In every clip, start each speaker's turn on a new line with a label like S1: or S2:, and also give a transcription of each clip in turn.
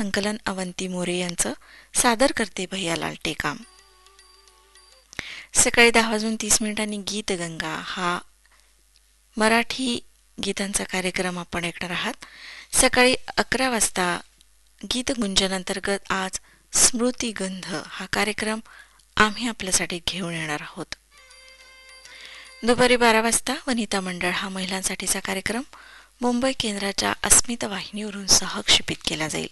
S1: संकलन अवंती मोरे यांचं, सादर करते भैयालाल टेकाम. सकाळी 10:30 गीतगंगा हा मराठी गीतांचा कार्यक्रम आपण ऐकणार आहात. सकाळी 11 वाजता गीतगुंजन अंतर्गत आज स्मृतिगंध हा कार्यक्रम आम्ही आपल्यासाठी घेऊन येणार आहोत. दुपारी 12 वाजता वनिता मंडळ हा महिलांसाठीचा कार्यक्रम मुंबई केंद्राच्या अस्मिता वाहिनीवरून सहक्षेपित केला जाईल.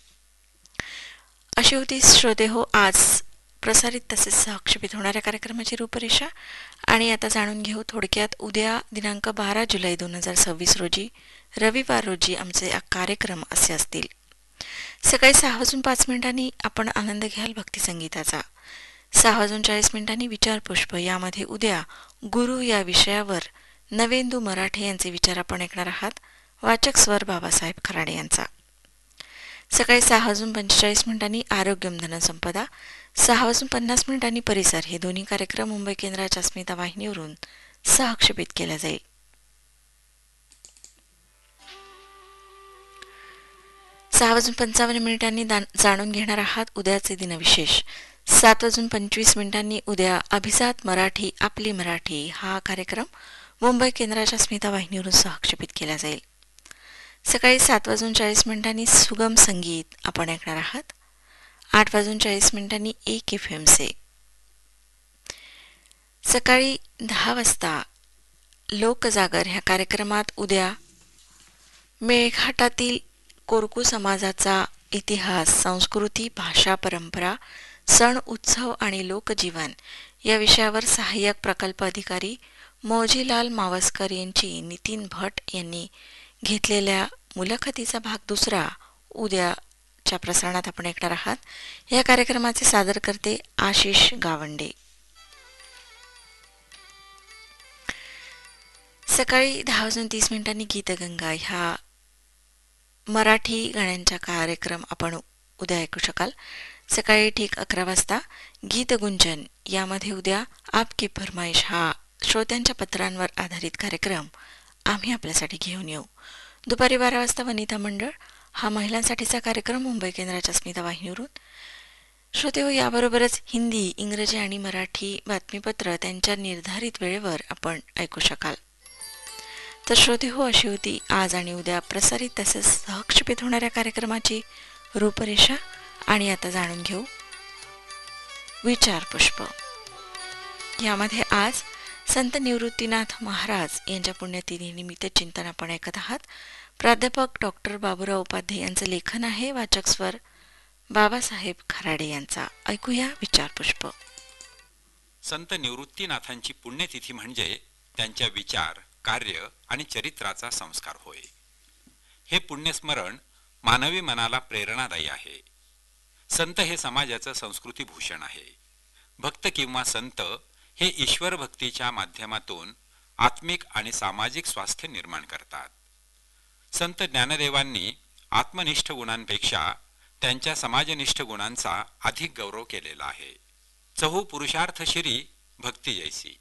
S1: अशी होती श्रोते हो आज प्रसारित तसेच सहक्षेपित होणाऱ्या कार्यक्रमाची रूपरेषा. आणि आता जाणून घेऊ थोडक्यात उद्या दिनांक 12 जुलै 2026 रोजी रविवार रोजी आमचे कार्यक्रम असे असतील. सकाळी 6:05 आपण आनंद घ्याल भक्तिसंगीताचा. 6:40 विचारपुष्प यामध्ये उद्या गुरु या विषयावर नवेंदू मराठे यांचे विचार आपण ऐकणार आहात. वाचक स्वर बाबासाहेब खराडे यांचा. सकाळी 6:45 आरोग्यम धनसंपदा. 6:50 परिसर हे दोन्ही कार्यक्रम मुंबई केंद्राच्या अस्मिता वाहिनीवरून सहक्षेपित केला जाईल. 6:55 जाणून घेणार आहात उद्याचे दिनविशेष. 7:25 उद्या अभिजात मराठी आपली मराठी हा कार्यक्रम मुंबई केंद्राच्या अस्मिता वाहिनीवरून सहक्षेपित केला जाईल. सकाळी 7:40 सुगम संगीत आपण ऐकणार आहात. 8:40 एक FM से. सकाळी 10 वाजता लोकजागर ह्या कार्यक्रमात उद्या मेळघाटातील कोरकू समाजाचा इतिहास, संस्कृती, भाषा, परंपरा, सण, उत्सव आणि लोकजीवन या विषयावर सहाय्यक प्रकल्प अधिकारी मौजीलाल मावस्कर यांची नितीन भट यांनी घेतलेल्या मुलाखतीचा भाग दुसरा उद्याच्या प्रसारणात आपण ऐकणार आहात. या कार्यक्रमाचे सादर करते आशिष गावंडे. सकाळी 10:30 गीतगंगा ह्या मराठी गाण्यांचा कार्यक्रम आपण उद्या ऐकू शकाल. सकाळी ठीक 11 वाजता गीतगुंजन यामध्ये उद्या आपकी फरमाईश हा श्रोत्यांच्या पत्रांवर आधारित कार्यक्रम आम्ही आपल्यासाठी घेऊन येऊ. दुपारी 12 वाजता वनिता मंडळ हा महिलांसाठीचा कार्यक्रम मुंबई केंद्राच्या अस्मिता वाहिनीवरून. श्रोते हो याबरोबरच हिंदी, इंग्रजी आणि मराठी बातमीपत्र त्यांच्या निर्धारित वेळेवर आपण ऐकू शकाल. तर श्रोते हो अशी होती आज आणि उद्या प्रसारित तसेच सहक्षेपित होणाऱ्या कार्यक्रमाची रूपरेषा. आणि आता जाणून घेऊ विचारपुष्प. यामध्ये आज संत निवृत्तीनाथ महाराज यांच्या पुण्यतिथीनिमित्त चिंतन आपण ऐकत आहात. प्राध्यापक डॉक्टर बाबूराव उपाध्ये यांचं लेखन आहे. वाचक स्वर बाबासाहेब खराडे यांचा. ऐकूया विचारपुष्प.
S2: संत निवृत्तीनाथांची पुण्यतिथी म्हणजे त्यांच्या विचार, कार्य आणि चरित्राचा संस्कार होय. हे पुण्यस्मरण मानवी मनाला प्रेरणादायी आहे. संत हे समाजाचं संस्कृतीभूषण आहे. भक्त किंवा संत हे ईश्वर भक्तीच्या माध्यमातून आत्मिक आणि सामाजिक स्वास्थ्य निर्माण करतात. संत ज्ञानदेवांनी आत्मनिष्ठ गुणांपेक्षा त्यांच्या समाजनिष्ठ गुणांचा अधिक गौरव केलेला आहे. चहू पुरुषार्थ शिरी भक्ती जैसी.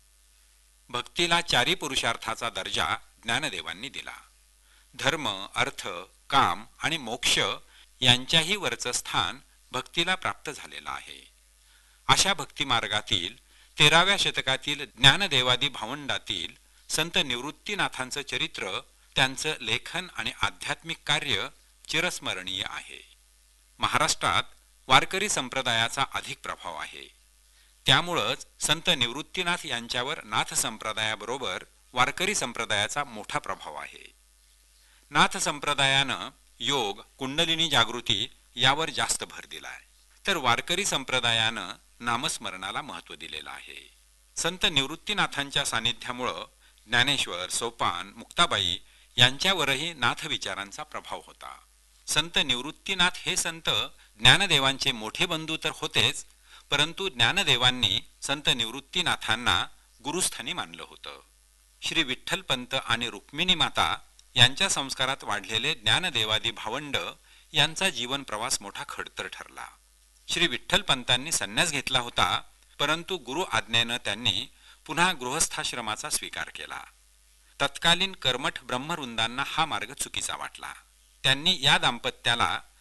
S2: भक्तीला चारी पुरुषार्थाचा दर्जा ज्ञानदेवांनी दिला. धर्म, अर्थ, काम आणि मोक्ष यांच्याही वरचं स्थान भक्तीला प्राप्त झालेलं आहे. अशा भक्तिमार्गातील 13व्या शतकातील ज्ञानदेवादी भावंडातील संत निवृत्तीनाथांचं चरित्र, त्यांचं लेखन आणि आध्यात्मिक कार्य चिरस्मरणीय आहे. महाराष्ट्रात वारकरी संप्रदायाचा अधिक प्रभाव आहे. त्यामुळंच संत निवृत्तीनाथ यांच्यावर नाथ संप्रदायाबरोबर वारकरी संप्रदायाचा मोठा प्रभाव आहे. नाथ संप्रदायानं योग, कुंडलिनी जागृती यावर जास्त भर दिलाय, तर वारकरी संप्रदायानं नामस्मरणाला महत्त्व दिलेलं आहे. संत निवृत्तीनाथांच्या सानिध्यामुळं ज्ञानेश्वर, सोपान, मुक्ताबाई यांच्यावरही नाथ विचारांचा प्रभाव होता. संत निवृत्तीनाथ हे संत ज्ञानदेवांचे मोठे बंधू तर होतेच, परंतु ज्ञानदेवांनी संत निवृत्तीनाथांना गुरुस्थानी मानलं होतं. श्री विठ्ठलपंत आणि रुक्मिणी माता यांच्या संस्कारात वाढलेले ज्ञानदेवादी भावंड यांचा जीवन प्रवास मोठा खडतर ठरला. श्री विठ्ठलपंतांनी संन्यास घेतला होता, परंतु गुरु आज्ञेनं त्यांनी पुन्हा गृहस्थाश्रमाचा स्वीकार केला. तत्कालीन कर्मठ ब्रह्मवृंदांना हा मार्ग चुकीचा वाटला. त्यांनी या दाम्पत्याला